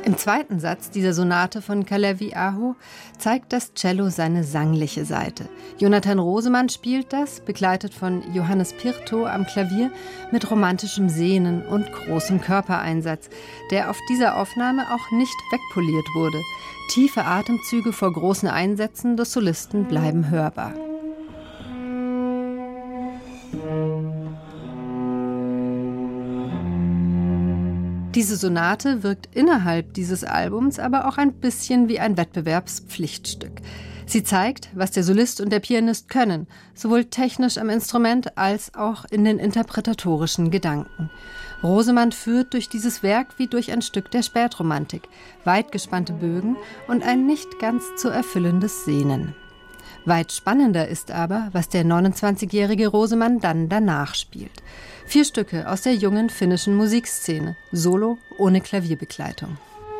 Im zweiten Satz dieser Sonate von Kalevi-Aho zeigt das Cello seine sangliche Seite. Jonathan Rosemann spielt das, begleitet von Johannes Pirtow am Klavier, mit romantischem Sehnen und großem Körpereinsatz, der auf dieser Aufnahme auch nicht wegpoliert wurde. Tiefe Atemzüge vor großen Einsätzen des Solisten bleiben hörbar. Diese Sonate wirkt innerhalb dieses Albums aber auch ein bisschen wie ein Wettbewerbspflichtstück. Sie zeigt, was der Solist und der Pianist können, sowohl technisch am Instrument als auch in den interpretatorischen Gedanken. Rosemann führt durch dieses Werk wie durch ein Stück der Spätromantik, weit gespannte Bögen und ein nicht ganz zu erfüllendes Sehnen. Weit spannender ist aber, was der 29-jährige Rosemann dann danach spielt. 4 Stücke aus der jungen finnischen Musikszene, solo ohne Klavierbegleitung.